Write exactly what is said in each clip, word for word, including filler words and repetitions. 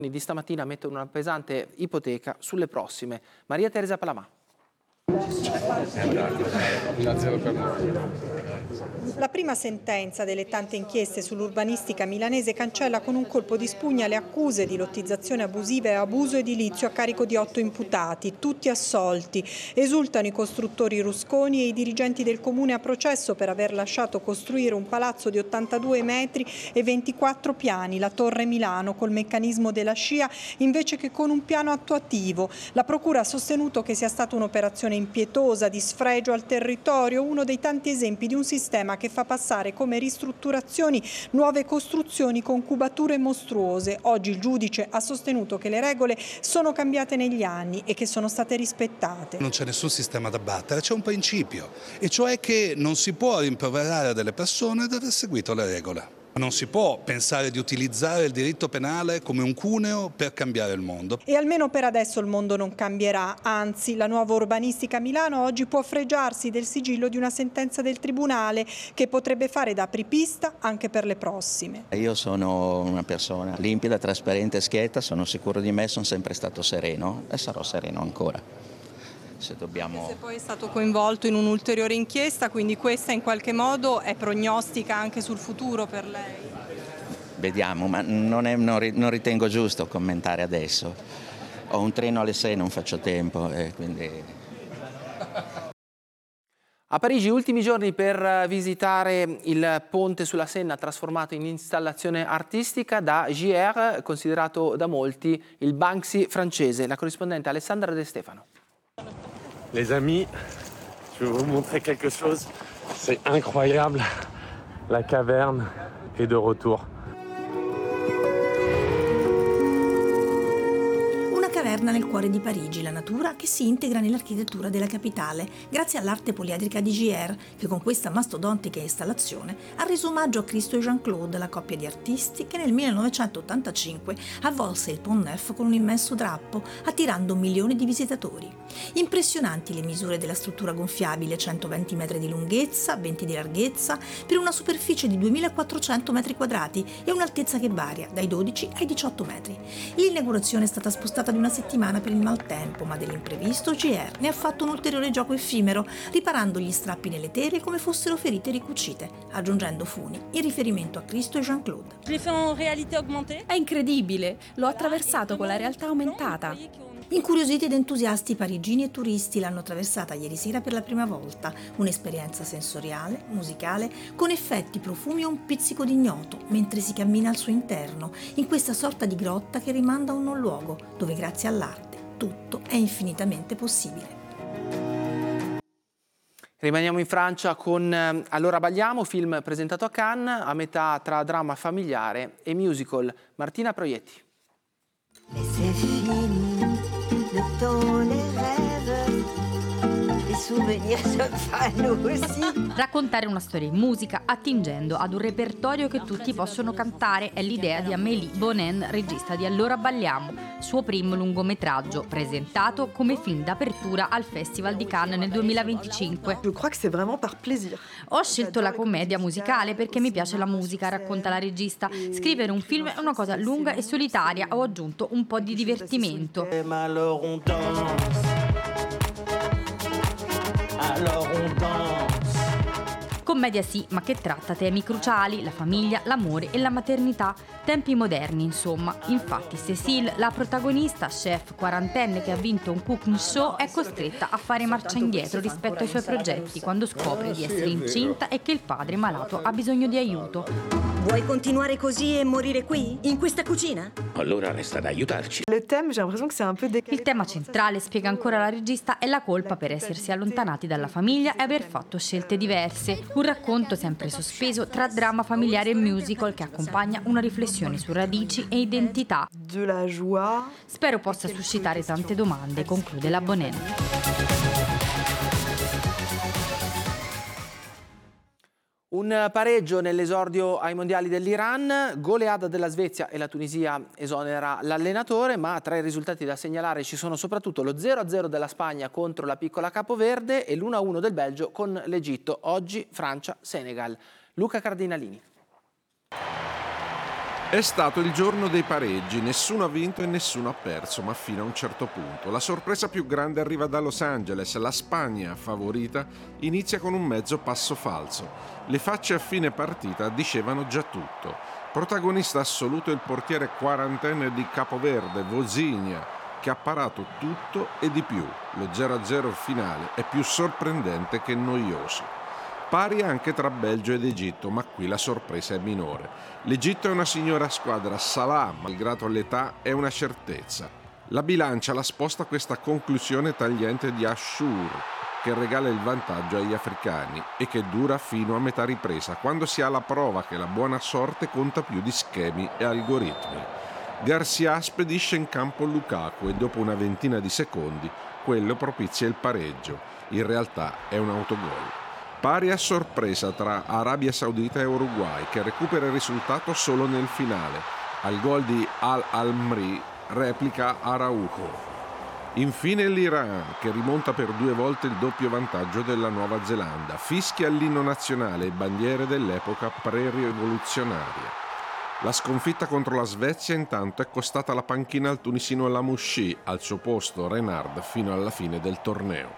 di stamattina mettono una pesante ipoteca sulle prossime. Maria Teresa Palamà. La prima sentenza delle tante inchieste sull'urbanistica milanese cancella con un colpo di spugna le accuse di lottizzazione abusiva e abuso edilizio a carico di otto imputati, tutti assolti. Esultano i costruttori Rusconi e i dirigenti del comune a processo per aver lasciato costruire un palazzo di ottantadue metri e ventiquattro piani, la Torre Milano, col meccanismo della scia invece che con un piano attuativo. La procura ha sostenuto che sia stata un'operazione impietosa di sfregio al territorio, uno dei tanti esempi di un sistema che fa passare come ristrutturazioni nuove costruzioni con cubature mostruose. Oggi il giudice ha sostenuto che le regole sono cambiate negli anni e che sono state rispettate. Non c'è nessun sistema da battere, c'è un principio, e cioè che non si può rimproverare a delle persone di aver seguito le regole. Non si può pensare di utilizzare il diritto penale come un cuneo per cambiare il mondo. E almeno per adesso il mondo non cambierà, anzi la nuova urbanistica a Milano oggi può fregiarsi del sigillo di una sentenza del Tribunale che potrebbe fare da apripista anche per le prossime. Io sono una persona limpida, trasparente, schietta, sono sicuro di me, sono sempre stato sereno e sarò sereno ancora. Se dobbiamo... Se poi è stato coinvolto in un'ulteriore inchiesta, quindi questa in qualche modo è prognostica anche sul futuro per lei? Vediamo, ma non, è, non ritengo giusto commentare adesso. Ho un treno alle sei, non faccio tempo e quindi... A Parigi ultimi giorni per visitare il ponte sulla Senna trasformato in installazione artistica da Gier, considerato da molti il Banksy francese. La corrispondente Alessandra De Stefano. Les amis, je vais vous montrer quelque chose. C'est incroyable. La caverne est de retour. Caverna nel cuore di Parigi, la natura che si integra nell'architettura della capitale, grazie all'arte poliedrica di Gier, che con questa mastodontica installazione ha reso omaggio a Christo e Jean-Claude, la coppia di artisti che nel millenovecentottantacinque avvolse il Pont Neuf con un immenso drappo, attirando milioni di visitatori. Impressionanti le misure della struttura gonfiabile, centoventi metri di lunghezza, venti di larghezza, per una superficie di duemilaquattrocento metri quadrati e un'altezza che varia dai dodici ai diciotto metri. L'inaugurazione è stata spostata di una settimana per il maltempo, ma dell'imprevisto Gier ne ha fatto un ulteriore gioco effimero, riparando gli strappi nelle tele come fossero ferite ricucite, aggiungendo funi in riferimento a Christo e Jean-Claude. È incredibile, l'ho attraversato con la realtà aumentata. Incuriositi ed entusiasti, parigini e turisti l'hanno attraversata ieri sera per la prima volta, un'esperienza sensoriale, musicale, con effetti, profumi e un pizzico di ignoto, mentre si cammina al suo interno, in questa sorta di grotta che rimanda a un non luogo, dove grazie all'arte tutto è infinitamente possibile. Rimaniamo in Francia con Allora balliamo, film presentato a Cannes, a metà tra dramma familiare e musical. Martina Proietti. Le temps, les rêves, les souvenirs se fanno aussi. Raccontare una storia in musica attingendo ad un repertorio che tutti possono cantare è l'idea di Amélie Bonen, regista di Allora balliamo, suo primo lungometraggio, presentato come film d'apertura al Festival di Cannes nel duemilaventicinque. Je crois que c'est vraiment par plaisir. Ho scelto la commedia musicale perché mi piace la musica, racconta la regista. Scrivere un film è una cosa lunga e solitaria, ho aggiunto un po' di divertimento. Alors on danse, alors on danse. Commedia sì, ma che tratta temi cruciali, la famiglia, l'amore e la maternità, tempi moderni insomma. Infatti Cécile, la protagonista, chef quarantenne che ha vinto un cooking show, è costretta a fare marcia indietro rispetto ai suoi progetti quando scopre di essere incinta e che il padre malato ha bisogno di aiuto. Vuoi continuare così e morire qui, in questa cucina? Allora resta ad aiutarci. Le thème, j'ai l'impression que c'est un peu décalé. Il tema centrale, spiega ancora la regista, è la colpa per essersi allontanati dalla famiglia e aver fatto scelte diverse. Un racconto sempre sospeso tra dramma familiare e musical che accompagna una riflessione su radici e identità. De la joie. Spero possa suscitare tante domande, conclude la Bonen. Un pareggio nell'esordio ai mondiali dell'Iran, goleada della Svezia e la Tunisia esonera l'allenatore, ma tra i risultati da segnalare ci sono soprattutto lo zero a zero della Spagna contro la piccola Capoverde e l'uno a uno del Belgio con l'Egitto. Oggi Francia-Senegal. Luca Cardinalini. È stato il giorno dei pareggi, nessuno ha vinto e nessuno ha perso, ma fino a un certo punto. La sorpresa più grande arriva da Los Angeles, la Spagna, favorita, inizia con un mezzo passo falso. Le facce a fine partita dicevano già tutto. Protagonista assoluto il portiere quarantenne di Capoverde, Vozinha, che ha parato tutto e di più. Lo zero a zero finale è più sorprendente che noioso. Pari anche tra Belgio ed Egitto, ma qui la sorpresa è minore. L'Egitto è una signora squadra, Salah, malgrado l'età, è una certezza. La bilancia la sposta questa conclusione tagliente di Ashur, che regala il vantaggio agli africani e che dura fino a metà ripresa, quando si ha la prova che la buona sorte conta più di schemi e algoritmi. Garcia spedisce in campo Lukaku e dopo una ventina di secondi quello propizia il pareggio. In realtà è un autogol. Pari a sorpresa tra Arabia Saudita e Uruguay, che recupera il risultato solo nel finale. Al gol di Al-Almri replica Araujo. Infine l'Iran, che rimonta per due volte il doppio vantaggio della Nuova Zelanda. Fischia l'inno nazionale e bandiere dell'epoca pre-rivoluzionaria. La sconfitta contro la Svezia intanto è costata la panchina al tunisino Lamouchi, al suo posto Renard fino alla fine del torneo.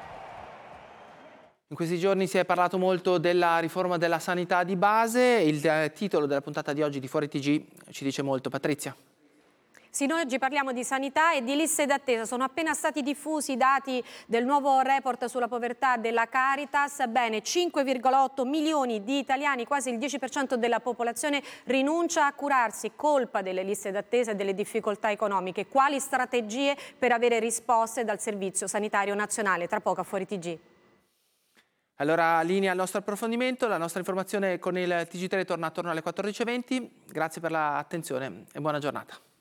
In questi giorni si è parlato molto della riforma della sanità di base. Il titolo della puntata di oggi di Fuori T G ci dice molto. Patrizia. Sì, noi oggi parliamo di sanità e di liste d'attesa. Sono appena stati diffusi i dati del nuovo report sulla povertà della Caritas. Bene, cinque virgola otto milioni di italiani, quasi il dieci per cento della popolazione, rinuncia a curarsi, colpa delle liste d'attesa e delle difficoltà economiche. Quali strategie per avere risposte dal Servizio Sanitario Nazionale? Tra poco a Fuori T G. Allora, linea al nostro approfondimento. La nostra informazione con il T G tre torna attorno alle quattordici e venti. Grazie per l'attenzione e buona giornata.